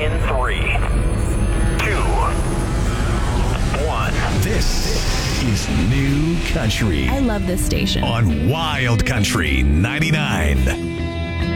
in 3, 2, 1. This is New Country I love this station. on Wild Country 99.